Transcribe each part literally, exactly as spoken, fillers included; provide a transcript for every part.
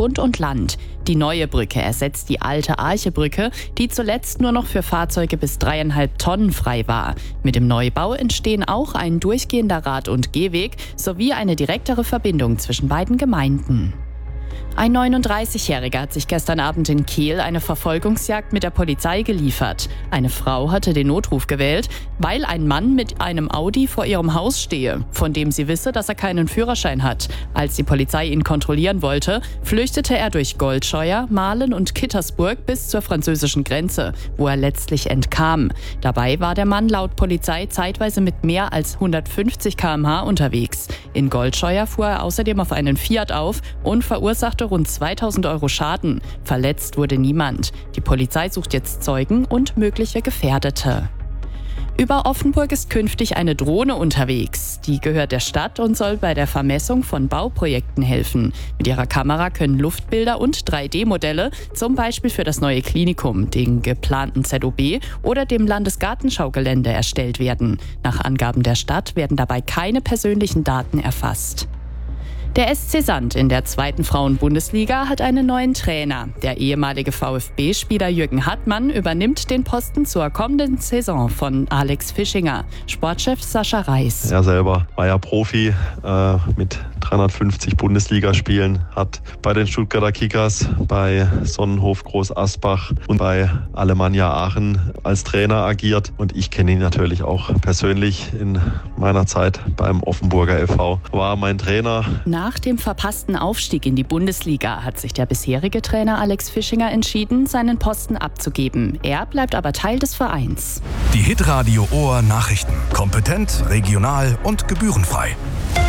Bund und Land. Die neue Brücke ersetzt die alte Arche-Brücke, die zuletzt nur noch für Fahrzeuge bis dreieinhalb Tonnen frei war. Mit dem Neubau entstehen auch ein durchgehender Rad- und Gehweg sowie eine direktere Verbindung zwischen beiden Gemeinden. Ein neununddreißigjähriger hat sich gestern Abend in Kehl eine Verfolgungsjagd mit der Polizei geliefert. Eine Frau hatte den Notruf gewählt, weil ein Mann mit einem Audi vor ihrem Haus stehe, von dem sie wisse, dass er keinen Führerschein hat. Als die Polizei ihn kontrollieren wollte, flüchtete er durch Goldscheuer, Mahlen und Kittersburg bis zur französischen Grenze, wo er letztlich entkam. Dabei war der Mann laut Polizei zeitweise mit mehr als hundertfünfzig Kilometer pro Stunde unterwegs. In Goldscheuer fuhr er außerdem auf einen Fiat auf und verursachte rund zweitausend Euro Schaden. Verletzt wurde niemand. Die Polizei sucht jetzt Zeugen und mögliche Gefährdete. Über Offenburg ist künftig eine Drohne unterwegs. Die gehört der Stadt und soll bei der Vermessung von Bauprojekten helfen. Mit ihrer Kamera können Luftbilder und drei D Modelle, zum Beispiel für das neue Klinikum, den geplanten Z O B oder dem Landesgartenschaugelände, erstellt werden. Nach Angaben der Stadt werden dabei keine persönlichen Daten erfasst. Der S C Sand in der zweiten Frauen-Bundesliga hat einen neuen Trainer. Der ehemalige VfB-Spieler Jürgen Hartmann übernimmt den Posten zur kommenden Saison von Alex Fischinger. Sportchef Sascha Reis. Er selber war ja Profi äh, mit dreihundertfünfzig Bundesligaspielen, hat bei den Stuttgarter Kickers, bei Sonnenhof Groß Asbach und bei Alemannia Aachen als Trainer agiert. Und ich kenne ihn natürlich auch persönlich in meiner Zeit beim Offenburger e V. War mein Trainer. Nach dem verpassten Aufstieg in die Bundesliga hat sich der bisherige Trainer Alex Fischinger entschieden, seinen Posten abzugeben. Er bleibt aber Teil des Vereins. Die Hitradio Ohr Nachrichten. Kompetent, regional und gebührenfrei.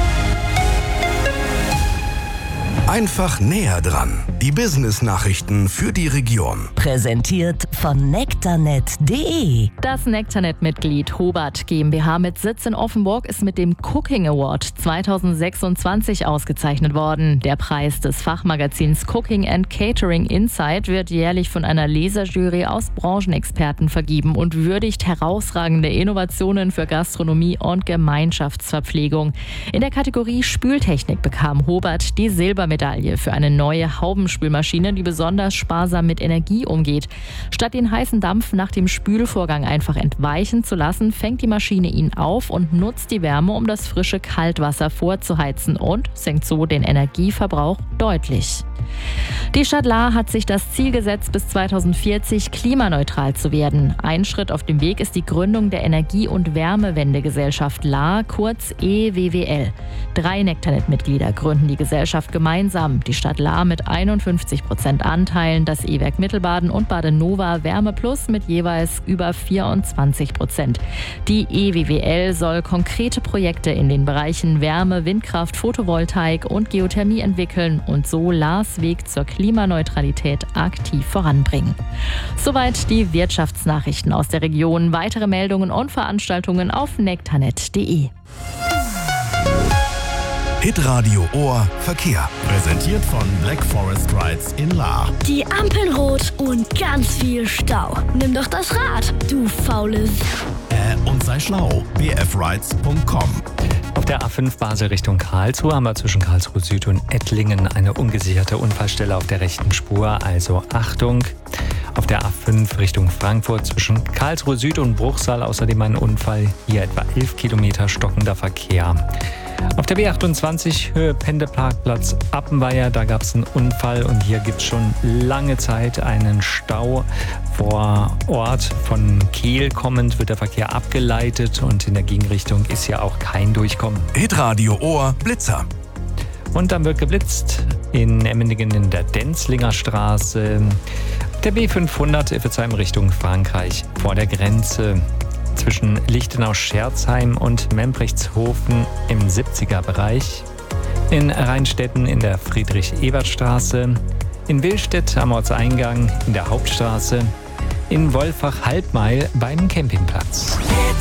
Einfach näher dran. Die Business-Nachrichten für die Region. Präsentiert von nektarnet punkt de. Das Nektarnet-Mitglied Hobart GmbH mit Sitz in Offenburg ist mit dem Cooking Award zweitausendsechsundzwanzig ausgezeichnet worden. Der Preis des Fachmagazins Cooking and Catering Insight wird jährlich von einer Leserjury aus Branchenexperten vergeben und würdigt herausragende Innovationen für Gastronomie und Gemeinschaftsverpflegung. In der Kategorie Spültechnik bekam Hobart die Silbermedaille für eine neue Haubenspülmaschine, die besonders sparsam mit Energie umgeht. Statt den heißen Dampf nach dem Spülvorgang einfach entweichen zu lassen, fängt die Maschine ihn auf und nutzt die Wärme, um das frische Kaltwasser vorzuheizen und senkt so den Energieverbrauch deutlich. Die Stadt Lahr hat sich das Ziel gesetzt, bis zweitausendvierzig klimaneutral zu werden. Ein Schritt auf dem Weg ist die Gründung der Energie- und Wärmewendegesellschaft Lahr, kurz E W W L. Drei Nektarnet-Mitglieder gründen die Gesellschaft gemeinsam. Die Stadt Lahr mit einundfünfzig Prozent Anteilen, das E-Werk Mittelbaden und Badenova Wärme Plus mit jeweils über vierundzwanzig Prozent. Die E W W L soll konkrete Projekte in den Bereichen Wärme, Windkraft, Photovoltaik und Geothermie entwickeln und so Lahrs Weg zur Klimaneutralität aktiv voranbringen. Soweit die Wirtschaftsnachrichten aus der Region. Weitere Meldungen und Veranstaltungen auf nektarnet punkt de. Hitradio Ohr Verkehr. Präsentiert von Black Forest Rides in Lahr. Die Ampeln rot und ganz viel Stau. Nimm doch das Rad, du faules. Äh, und sei schlau. b f rides punkt com. Auf der A fünf Basel Richtung Karlsruhe haben wir zwischen Karlsruhe Süd und Ettlingen eine ungesicherte Unfallstelle auf der rechten Spur, also Achtung. Auf der A fünf Richtung Frankfurt zwischen Karlsruhe Süd und Bruchsal außerdem ein Unfall, hier etwa elf Kilometer stockender Verkehr. Auf der B achtundzwanzig Höhe Pendeparkplatz Appenweier, da gab es einen Unfall und hier gibt es schon lange Zeit einen Stau. Vor Ort von Kehl kommend wird der Verkehr abgeleitet und in der Gegenrichtung ist hier auch kein Durchkommen. Hitradio Ohr Blitzer. Und dann wird geblitzt in Emmendingen in der Denzlinger Straße, der B fünfhundert Iffezheim Richtung Frankreich vor der Grenze. Zwischen Lichtenau-Scherzheim und Membrechtshofen im siebziger Bereich, in Rheinstetten in der Friedrich-Ebert-Straße, in Willstedt am Ortseingang in der Hauptstraße, in Wolfach-Halbmeil beim Campingplatz.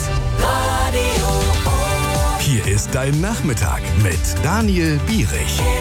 Hier ist dein Nachmittag mit Daniel Bierich.